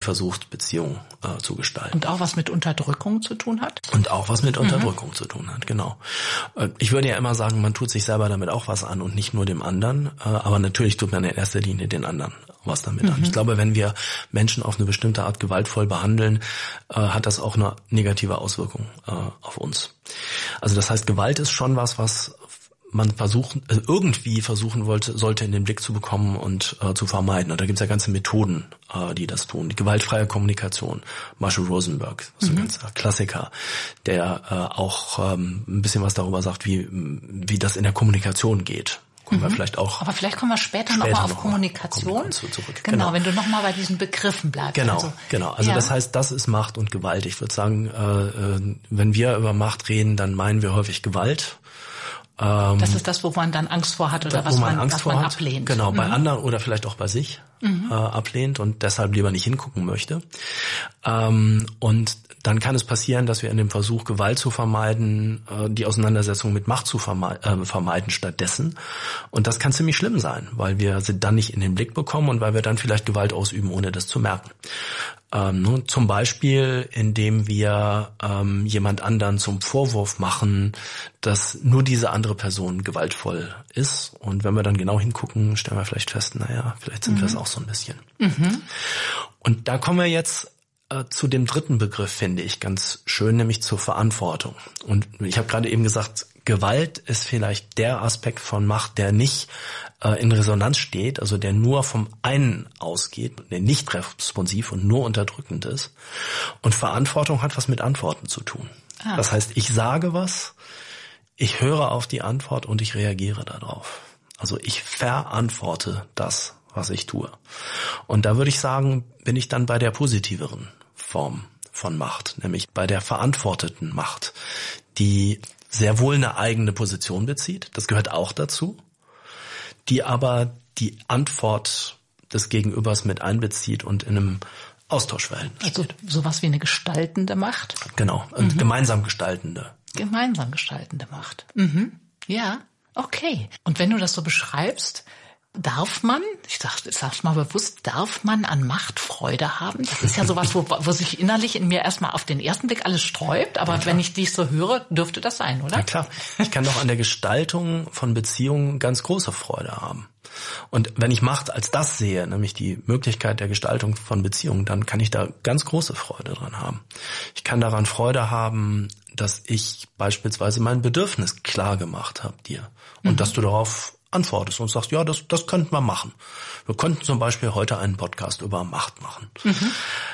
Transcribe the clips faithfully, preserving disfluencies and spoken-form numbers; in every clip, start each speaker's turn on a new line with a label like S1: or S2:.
S1: versucht, Beziehungen äh, zu gestalten.
S2: Und auch was mit Unterdrückung zu tun hat?
S1: Und auch was mit Unterdrückung mhm. zu tun hat, genau. Äh, ich würde ja immer sagen, man tut sich selber damit auch was an und nicht nur dem anderen. Äh, aber natürlich tut man in erster Linie den anderen was damit mhm. an. Ich glaube, wenn wir Menschen auf eine bestimmte Art gewaltvoll behandeln, äh, hat das auch eine negative Auswirkung äh, auf uns. Also das heißt, Gewalt ist schon was, was man versuchen, also irgendwie versuchen wollte, sollte in den Blick zu bekommen und äh, zu vermeiden. Und da gibt's ja ganze Methoden, äh, die das tun. Die gewaltfreie Kommunikation. Marshall Rosenberg, das ist mhm. ein ganzer Klassiker, der äh, auch ähm, ein bisschen was darüber sagt, wie wie das in der Kommunikation geht. Kommen mhm. wir vielleicht auch.
S2: Aber vielleicht kommen wir später, später nochmal auf noch Kommunikation. Kommunikation zurück. Genau, genau, wenn du nochmal bei diesen Begriffen bleibst.
S1: Genau,
S2: also,
S1: genau. Also ja. das heißt, das ist Macht und Gewalt. Ich würde sagen, äh, wenn wir über Macht reden, dann meinen wir häufig Gewalt.
S2: Das ist das, wo man dann Angst vor hat oder
S1: wo
S2: was
S1: man,
S2: man,
S1: Angst
S2: was
S1: vor
S2: man
S1: hat.
S2: ablehnt.
S1: Genau,
S2: mhm.
S1: bei anderen oder vielleicht auch bei sich mhm. äh, ablehnt und deshalb lieber nicht hingucken möchte. Ähm, und dann kann es passieren, dass wir in dem Versuch, Gewalt zu vermeiden, äh, die Auseinandersetzung mit Macht zu verme- äh, vermeiden stattdessen. Und das kann ziemlich schlimm sein, weil wir sie dann nicht in den Blick bekommen und weil wir dann vielleicht Gewalt ausüben, ohne das zu merken. Ähm, ne, zum Beispiel, indem wir ähm, jemand anderen zum Vorwurf machen, dass nur diese andere Person gewaltvoll ist. Und wenn wir dann genau hingucken, stellen wir vielleicht fest, naja, vielleicht sind mhm. wir es auch so ein bisschen. Mhm. Und da kommen wir jetzt äh, zu dem dritten Begriff, finde ich ganz schön, nämlich zur Verantwortung. Und ich habe gerade eben gesagt, Gewalt ist vielleicht der Aspekt von Macht, der nicht äh, in Resonanz steht, also der nur vom einen ausgeht, der nicht responsiv und nur unterdrückend ist. Und Verantwortung hat was mit Antworten zu tun. Ah. Das heißt, ich sage was, ich höre auf die Antwort und ich reagiere darauf. Also ich verantworte das, was ich tue. Und da würde ich sagen, bin ich dann bei der positiveren Form von Macht, nämlich bei der verantworteten Macht, die sehr wohl eine eigene Position bezieht, das gehört auch dazu, die aber die Antwort des Gegenübers mit einbezieht und in einem Austauschverhältnis
S2: also steht. Also sowas wie eine gestaltende Macht?
S1: Genau, und mhm. gemeinsam gestaltende.
S2: Gemeinsam gestaltende Macht. Mhm. Ja, okay. Und wenn du das so beschreibst, darf man, ich sag, ich sag's mal bewusst, darf man an Macht Freude haben? Das ist ja sowas, wo, wo sich innerlich in mir erstmal auf den ersten Blick alles sträubt, aber ja, wenn ich dich so höre, dürfte das sein, oder?
S1: Ja klar, ich kann doch an der Gestaltung von Beziehungen ganz große Freude haben. Und wenn ich Macht als das sehe, nämlich die Möglichkeit der Gestaltung von Beziehungen, dann kann ich da ganz große Freude dran haben. Ich kann daran Freude haben, dass ich beispielsweise mein Bedürfnis klar gemacht habe dir und mhm. dass du darauf antwortest und sagst, ja, das, das könnten wir machen. Wir könnten zum Beispiel heute einen Podcast über Macht machen. Mhm.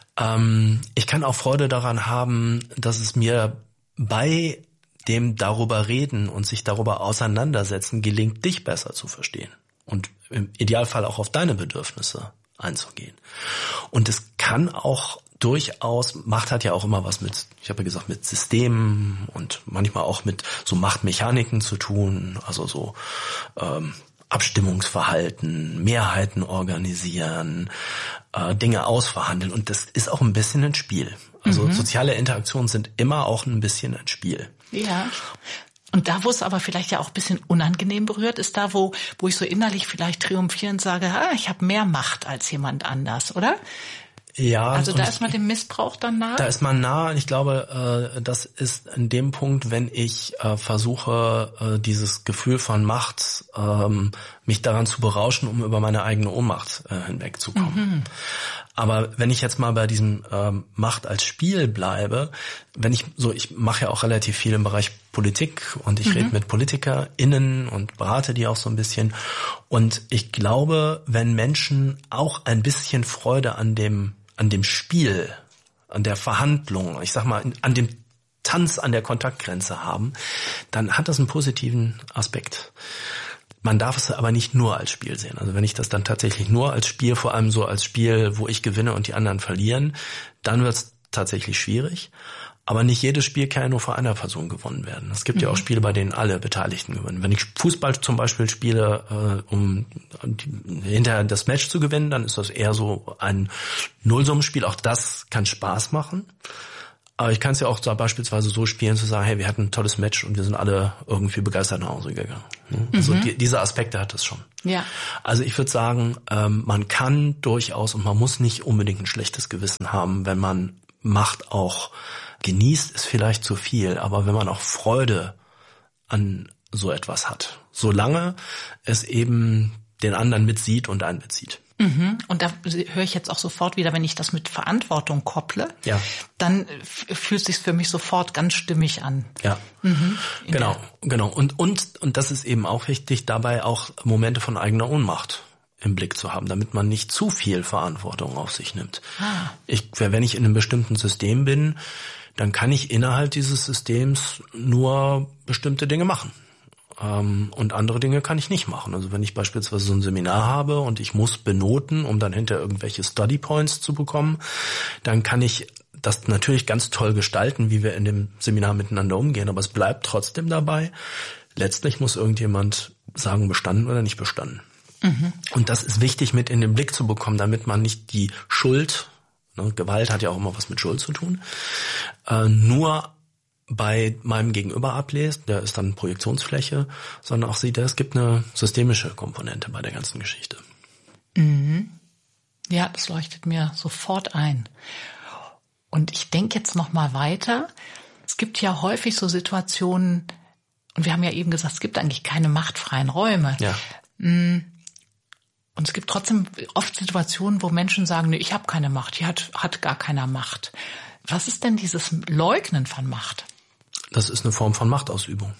S1: Ähm, ich kann auch Freude daran haben, dass es mir bei dem darüber reden und sich darüber auseinandersetzen gelingt, dich besser zu verstehen und im Idealfall auch auf deine Bedürfnisse einzugehen. Und es kann auch durchaus, Macht hat ja auch immer was mit, ich habe ja gesagt, mit Systemen und manchmal auch mit so Machtmechaniken zu tun, also so ähm, Abstimmungsverhalten, Mehrheiten organisieren, äh, Dinge ausverhandeln und das ist auch ein bisschen ein Spiel. Also mhm. soziale Interaktionen sind immer auch ein bisschen ein Spiel.
S2: Ja. Und da, wo es aber vielleicht ja auch ein bisschen unangenehm berührt, ist da, wo wo ich so innerlich vielleicht triumphierend sage, ah, ich habe mehr Macht als jemand anders, oder?
S1: Ja,
S2: also da ist man dem Missbrauch dann nah?
S1: Da ist man nah. Ich glaube, äh, das ist in dem Punkt, wenn ich äh, versuche, äh, dieses Gefühl von Macht, ähm, mich daran zu berauschen, um über meine eigene Ohnmacht äh, hinwegzukommen. Mhm. Aber wenn ich jetzt mal bei diesem ähm, Macht als Spiel bleibe, wenn ich so, ich mache ja auch relativ viel im Bereich Politik und ich mhm. rede mit PolitikerInnen und berate die auch so ein bisschen. Und ich glaube, wenn Menschen auch ein bisschen Freude an dem an dem Spiel, an der Verhandlung, ich sag mal, an dem Tanz an der Kontaktgrenze haben, dann hat das einen positiven Aspekt. Man darf es aber nicht nur als Spiel sehen. Also wenn ich das dann tatsächlich nur als Spiel, vor allem so als Spiel, wo ich gewinne und die anderen verlieren, dann wird es tatsächlich schwierig. Aber nicht jedes Spiel kann ja nur von einer Person gewonnen werden. Es gibt mhm. ja auch Spiele, bei denen alle Beteiligten gewinnen. Wenn ich Fußball zum Beispiel spiele, äh, um die, hinterher das Match zu gewinnen, dann ist das eher so ein Nullsummenspiel. Auch das kann Spaß machen. Aber ich kann es ja auch so beispielsweise so spielen, zu sagen, hey, wir hatten ein tolles Match und wir sind alle irgendwie begeistert nach Hause gegangen. Ne? Also
S2: Mhm.
S1: die, diese Aspekte hat es schon.
S2: Ja.
S1: Also ich würde sagen, ähm, man kann durchaus und man muss nicht unbedingt ein schlechtes Gewissen haben, wenn man Macht auch genießt, ist vielleicht zu viel, aber wenn man auch Freude an so etwas hat, solange es eben den anderen mitsieht und einbezieht.
S2: Mhm. Und da höre ich jetzt auch sofort wieder, wenn ich das mit Verantwortung kopple,
S1: Ja.
S2: dann f- fühlt es sich für mich sofort ganz stimmig an.
S1: Ja,
S2: Mhm.
S1: genau, genau. Und, und, und das ist eben auch wichtig, dabei auch Momente von eigener Ohnmacht im Blick zu haben, damit man nicht zu viel Verantwortung auf sich nimmt.
S2: Ah.
S1: Ich, wenn ich in einem bestimmten System bin, dann kann ich innerhalb dieses Systems nur bestimmte Dinge machen. Ähm, und andere Dinge kann ich nicht machen. Also wenn ich beispielsweise so ein Seminar habe und ich muss benoten, um dann hinter irgendwelche Study Points zu bekommen, dann kann ich das natürlich ganz toll gestalten, wie wir in dem Seminar miteinander umgehen. Aber es bleibt trotzdem dabei, letztlich muss irgendjemand sagen, bestanden oder nicht bestanden. Mhm. Und das ist wichtig mit in den Blick zu bekommen, damit man nicht die Schuld, ne, Gewalt hat ja auch immer was mit Schuld zu tun, äh, nur bei meinem Gegenüber ablest, der ist dann Projektionsfläche, sondern auch sieht, es gibt eine systemische Komponente bei der ganzen Geschichte.
S2: Mhm. Ja, das leuchtet mir sofort ein. Und ich denke jetzt noch mal weiter. Es gibt ja häufig so Situationen, und wir haben ja eben gesagt, es gibt eigentlich keine machtfreien Räume.
S1: Ja.
S2: Und es gibt trotzdem oft Situationen, wo Menschen sagen, nee, ich habe keine Macht, hier hat, hat gar keiner Macht. Was ist denn dieses Leugnen von Macht?
S1: Das ist eine Form von Machtausübung,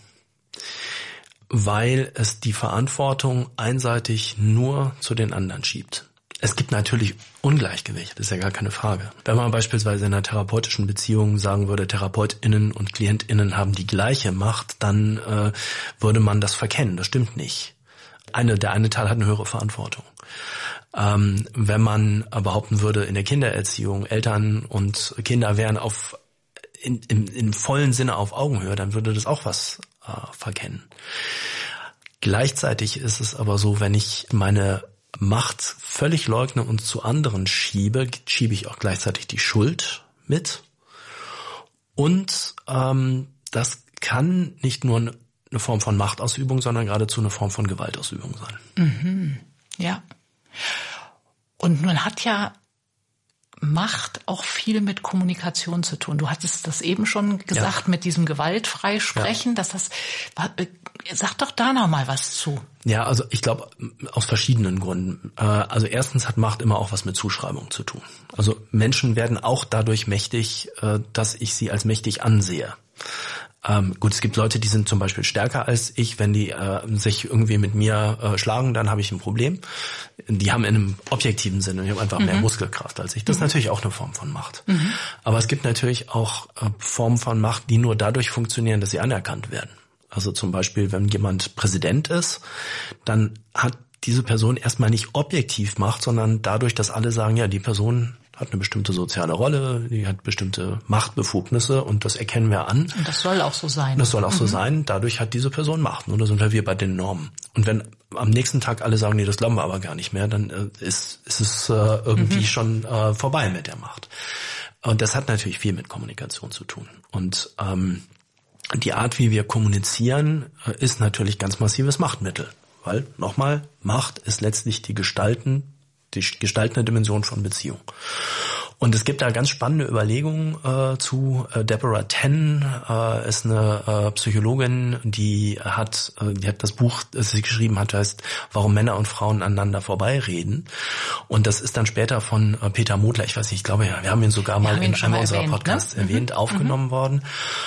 S1: weil es die Verantwortung einseitig nur zu den anderen schiebt. Es gibt natürlich Ungleichgewicht, das ist ja gar keine Frage. Wenn man beispielsweise in einer therapeutischen Beziehung sagen würde, TherapeutInnen und KlientInnen haben die gleiche Macht, dann äh, würde man das verkennen. Das stimmt nicht. Eine, der eine Teil hat eine höhere Verantwortung. Ähm, wenn man behaupten würde, in der Kindererziehung Eltern und Kinder wären auf in, im, im vollen Sinne auf Augenhöhe, dann würde das auch was äh, verkennen. Gleichzeitig ist es aber so, wenn ich meine Macht völlig leugne und zu anderen schiebe, schiebe ich auch gleichzeitig die Schuld mit. Und ähm, das kann nicht nur eine Form von Machtausübung, sondern geradezu eine Form von Gewaltausübung sein.
S2: Mhm. Ja. Und nun hat ja Macht auch viel mit Kommunikation zu tun. Du hattest das eben schon gesagt, ja, mit diesem gewaltfrei Sprechen, ja, dass das, sag doch da noch mal was zu.
S1: Ja, also ich glaube aus verschiedenen Gründen. Also erstens hat Macht immer auch was mit Zuschreibung zu tun. Also Menschen werden auch dadurch mächtig, dass ich sie als mächtig ansehe. Ähm, gut, es gibt Leute, die sind zum Beispiel stärker als ich. Wenn die äh, sich irgendwie mit mir äh, schlagen, dann habe ich ein Problem. Die haben in einem objektiven Sinne, die haben einfach mhm. mehr Muskelkraft als ich. Das mhm. ist natürlich auch eine Form von Macht. Mhm. Aber es gibt natürlich auch äh, Formen von Macht, die nur dadurch funktionieren, dass sie anerkannt werden. Also zum Beispiel, wenn jemand Präsident ist, dann hat diese Person erstmal nicht objektiv Macht, sondern dadurch, dass alle sagen, ja, die Person hat eine bestimmte soziale Rolle, die hat bestimmte Machtbefugnisse und das erkennen wir an.
S2: Und das soll auch so sein.
S1: Das soll auch
S2: mhm.
S1: so sein. Dadurch hat diese Person Macht. Und da sind wir bei den Normen. Und wenn am nächsten Tag alle sagen, nee, das glauben wir aber gar nicht mehr, dann äh, ist, ist es äh, irgendwie mhm. schon äh, vorbei mit der Macht. Und das hat natürlich viel mit Kommunikation zu tun. Und ähm, die Art, wie wir kommunizieren, äh, ist natürlich ganz massives Machtmittel. Weil, nochmal, Macht ist letztlich die Gestalten die gestaltende Dimension von Beziehung. Und es gibt da ganz spannende Überlegungen äh, zu. Äh, Deborah Tenn äh, ist eine äh, Psychologin, die hat, äh, die hat das Buch, das sie geschrieben hat, heißt Warum Männer und Frauen aneinander vorbeireden. Und das ist dann später von äh, Peter Modler, ich weiß nicht, ich glaube ja, wir haben ihn sogar mal in einem unserer Podcasts ne? erwähnt, mhm. aufgenommen mhm. worden.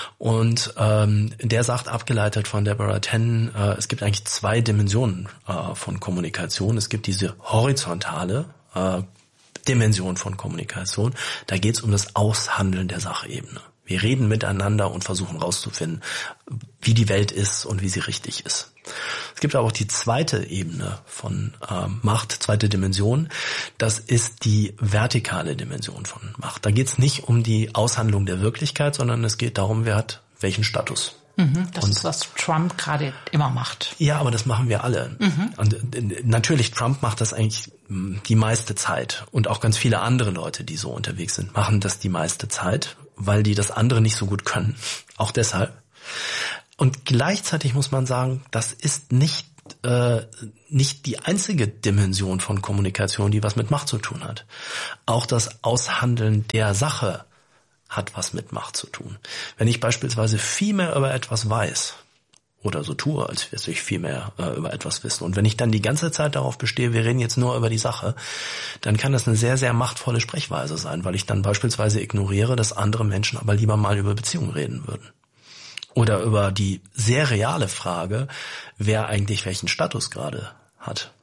S1: Und ähm, der sagt, abgeleitet von Deborah Tenn, äh, es gibt eigentlich zwei Dimensionen äh, von Kommunikation. Es gibt diese horizontale äh, Dimension von Kommunikation. Da geht es um das Aushandeln der Sachebene. Wir reden miteinander und versuchen rauszufinden, wie die Welt ist und wie sie richtig ist. Es gibt aber auch die zweite Ebene von äh, Macht, zweite Dimension. Das ist die vertikale Dimension von Macht. Da geht es nicht um die Aushandlung der Wirklichkeit, sondern es geht darum, wer hat welchen Status.
S2: Mhm, das und, ist, was Trump gerade immer macht.
S1: Ja, aber das machen wir alle. Mhm. Und äh, natürlich, Trump macht das eigentlich die meiste Zeit. Und auch ganz viele andere Leute, die so unterwegs sind, machen das die meiste Zeit, weil die das andere nicht so gut können. Auch deshalb. Und gleichzeitig muss man sagen, das ist nicht äh, nicht die einzige Dimension von Kommunikation, die was mit Macht zu tun hat. Auch das Aushandeln der Sache hat was mit Macht zu tun. Wenn ich beispielsweise viel mehr über etwas weiß oder so tue, als würde ich viel mehr äh, über etwas wissen, und wenn ich dann die ganze Zeit darauf bestehe, wir reden jetzt nur über die Sache, dann kann das eine sehr, sehr machtvolle Sprechweise sein, weil ich dann beispielsweise ignoriere, dass andere Menschen aber lieber mal über Beziehungen reden würden. Oder über die sehr reale Frage, wer eigentlich welchen Status gerade hat.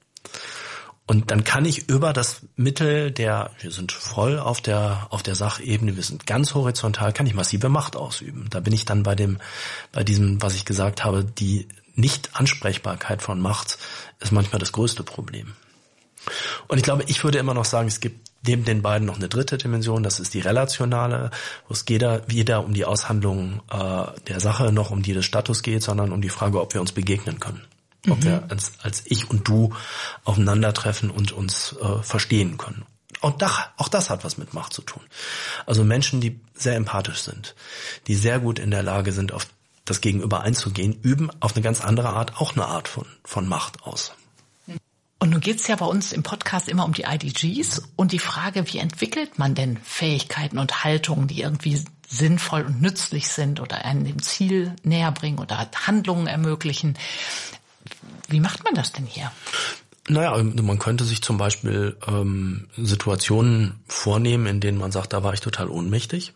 S1: Und dann kann ich über das Mittel der, wir sind voll auf der auf der Sachebene, wir sind ganz horizontal, kann ich massive Macht ausüben. Da bin ich dann bei dem, bei diesem, was ich gesagt habe, die Nicht-Ansprechbarkeit von Macht ist manchmal das größte Problem. Und ich glaube, ich würde immer noch sagen, es gibt neben den beiden noch eine dritte Dimension, das ist die relationale, wo es weder, weder um die Aushandlung äh, der Sache noch um die des Status geht, sondern um die Frage, ob wir uns begegnen können. Mhm. Ob wir als, als ich und du aufeinandertreffen und uns äh, verstehen können. Auch das, auch das hat was mit Macht zu tun. Also Menschen, die sehr empathisch sind, die sehr gut in der Lage sind, auf das Gegenüber einzugehen, üben auf eine ganz andere Art auch eine Art von, von Macht aus.
S2: Und nun geht's ja bei uns im Podcast immer um die I D Gs und die Frage, wie entwickelt man denn Fähigkeiten und Haltungen, die irgendwie sinnvoll und nützlich sind oder einen dem Ziel näher bringen oder Handlungen ermöglichen. Wie macht man das denn hier?
S1: Naja, man könnte sich zum Beispiel ähm, Situationen vornehmen, in denen man sagt, da war ich total ohnmächtig.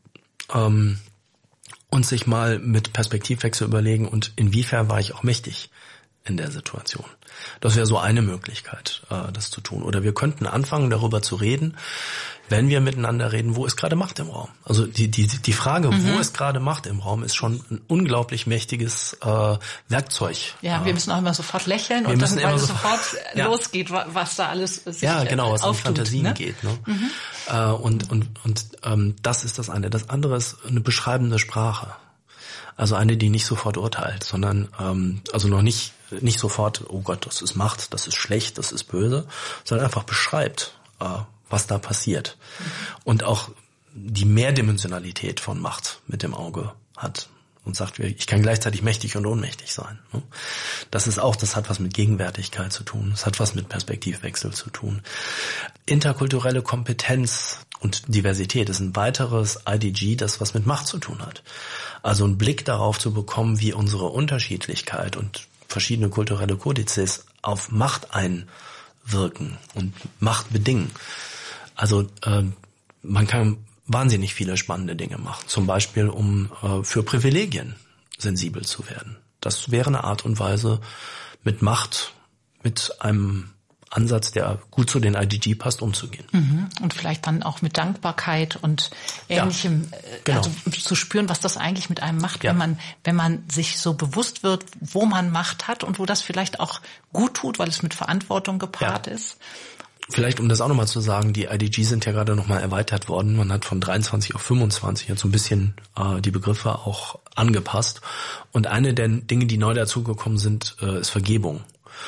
S1: Ähm, und sich mal mit Perspektivwechsel überlegen, und inwiefern war ich auch mächtig in der Situation. Das wäre so eine Möglichkeit, äh, das zu tun. Oder wir könnten anfangen, darüber zu reden, wenn wir miteinander reden, wo ist gerade Macht im Raum? Also die die die Frage, mhm. wo ist gerade Macht im Raum, ist schon ein unglaublich mächtiges äh, Werkzeug.
S2: Ja, wir müssen auch immer sofort lächeln wir und dann, weil es sofort ja. losgeht, was da alles sich
S1: ja, genau, was
S2: auftut,
S1: an Fantasien
S2: ne?
S1: geht. Ne? Mhm. Äh, und und und ähm, das ist das eine. Das andere ist eine beschreibende Sprache. Also eine, die nicht sofort urteilt, sondern ähm, also noch nicht nicht sofort, oh Gott, das ist Macht, das ist schlecht, das ist böse, sondern einfach beschreibt, äh, was da passiert. Mhm. Und auch die Mehrdimensionalität von Macht mit dem Auge hat und sagt, ich kann gleichzeitig mächtig und ohnmächtig sein. Das ist auch, das hat was mit Gegenwärtigkeit zu tun, das hat was mit Perspektivwechsel zu tun. Interkulturelle Kompetenz und Diversität ist ein weiteres I D G, das was mit Macht zu tun hat. Also einen Blick darauf zu bekommen, wie unsere Unterschiedlichkeit und verschiedene kulturelle Kodizes auf Macht einwirken und Macht bedingen. Also äh, man kann wahnsinnig viele spannende Dinge machen. Zum Beispiel, um äh, für Privilegien sensibel zu werden. Das wäre eine Art und Weise, mit Macht, mit einem Ansatz, der gut zu den I D G passt, umzugehen.
S2: Mhm. Und vielleicht dann auch mit Dankbarkeit und Ähnlichem, ja, genau. Also zu spüren, was das eigentlich mit einem macht, ja. wenn man wenn man sich so bewusst wird, wo man Macht hat und wo das vielleicht auch gut tut, weil es mit Verantwortung gepaart ja. ist.
S1: Vielleicht, um das auch nochmal zu sagen, die I D G sind ja gerade nochmal erweitert worden. Man hat von dreiundzwanzig auf fünfundzwanzig jetzt so ein bisschen äh, die Begriffe auch angepasst. Und eine der Dinge, die neu dazugekommen sind, äh, ist Vergebung.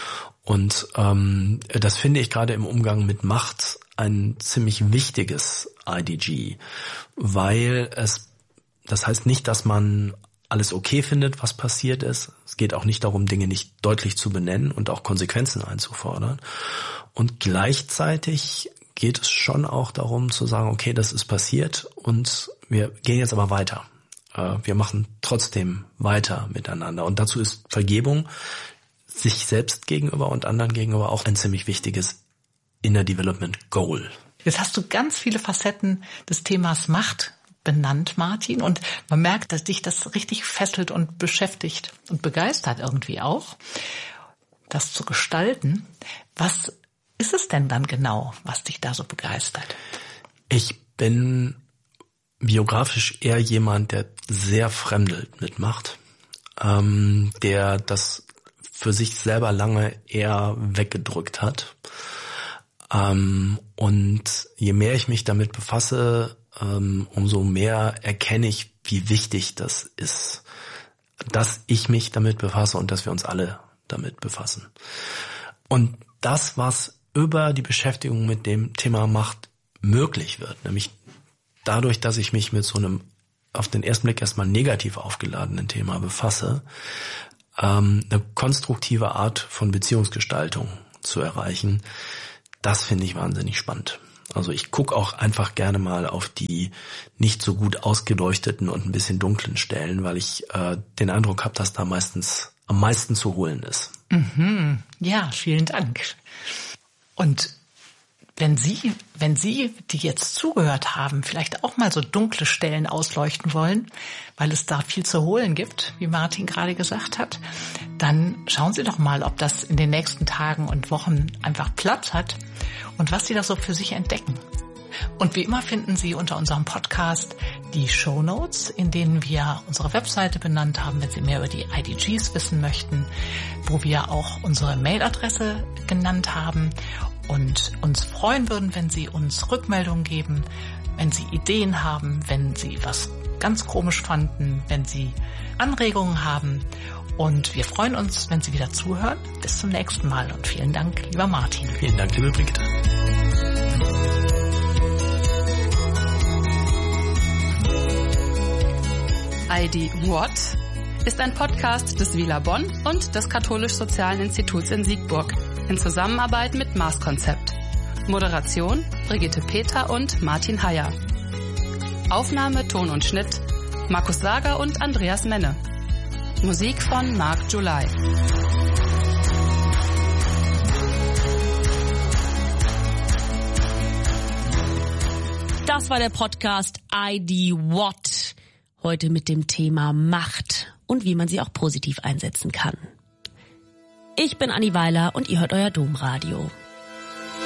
S1: Und ähm, das finde ich gerade im Umgang mit Macht ein ziemlich wichtiges I D G, weil es, das heißt nicht, dass man alles okay findet, was passiert ist. Es geht auch nicht darum, Dinge nicht deutlich zu benennen und auch Konsequenzen einzufordern. Und gleichzeitig geht es schon auch darum zu sagen, okay, das ist passiert und wir gehen jetzt aber weiter. Wir machen trotzdem weiter miteinander. Und dazu ist Vergebung sich selbst gegenüber und anderen gegenüber auch ein ziemlich wichtiges Inner Development Goal.
S2: Jetzt hast du ganz viele Facetten des Themas Macht benannt, Martin, und man merkt, dass dich das richtig fesselt und beschäftigt und begeistert irgendwie auch, das zu gestalten. Was ist es denn dann genau, was dich da so begeistert?
S1: Ich bin biografisch eher jemand, der sehr fremdelt mit Macht, ähm, der das für sich selber lange eher weggedrückt hat. Ähm, und je mehr ich mich damit befasse, ähm, umso mehr erkenne ich, wie wichtig das ist, dass ich mich damit befasse und dass wir uns alle damit befassen. Und das, was über die Beschäftigung mit dem Thema Macht möglich wird, nämlich dadurch, dass ich mich mit so einem auf den ersten Blick erstmal negativ aufgeladenen Thema befasse, ähm, eine konstruktive Art von Beziehungsgestaltung zu erreichen, das finde ich wahnsinnig spannend. Also ich gucke auch einfach gerne mal auf die nicht so gut ausgeleuchteten und ein bisschen dunklen Stellen, weil ich äh, den Eindruck habe, dass da meistens am meisten zu holen ist.
S2: Mhm. Ja, vielen Dank. Und wenn Sie, wenn Sie, die jetzt zugehört haben, vielleicht auch mal so dunkle Stellen ausleuchten wollen, weil es da viel zu holen gibt, wie Martin gerade gesagt hat, dann schauen Sie doch mal, ob das in den nächsten Tagen und Wochen einfach Platz hat und was Sie da so für sich entdecken. Und wie immer finden Sie unter unserem Podcast die Shownotes, in denen wir unsere Webseite benannt haben, wenn Sie mehr über die I D Gs wissen möchten, wo wir auch unsere Mailadresse genannt haben und uns freuen würden, wenn Sie uns Rückmeldungen geben, wenn Sie Ideen haben, wenn Sie was ganz komisch fanden, wenn Sie Anregungen haben. Und wir freuen uns, wenn Sie wieder zuhören. Bis zum nächsten Mal und vielen Dank, lieber Martin.
S1: Vielen Dank, liebe Brigitte.
S3: I D What ist ein Podcast des Vila Bonn und des Katholisch-Sozialen Instituts in Siegburg in Zusammenarbeit mit Mars Konzept. Moderation Brigitte Peter und Martin Heyer. Aufnahme, Ton und Schnitt Markus Sager und Andreas Menne. Musik von Marc July.
S4: Das war der Podcast I D What. Heute mit dem Thema Macht und wie man sie auch positiv einsetzen kann. Ich bin Anni Weiler und ihr hört euer Domradio.